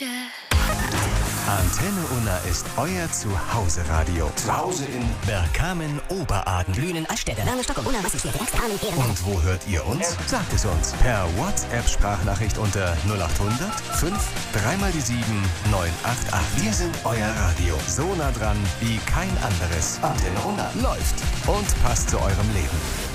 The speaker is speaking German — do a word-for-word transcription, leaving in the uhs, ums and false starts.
Küche. Antenne Unna ist euer Zuhause-Radio. Zu Hause in Bergkamen, Oberaden, Lünen, Altstädte, Werne, Stockholm, Unna, Wasserstedt, Extranen, Kehren. Und wo hört ihr uns? Sagt es uns per WhatsApp-Sprachnachricht unter null acht hundert fünf drei mal die sieben neun acht acht. Wir sind euer Radio. So nah dran wie kein anderes. Antenne Unna läuft und passt zu eurem Leben.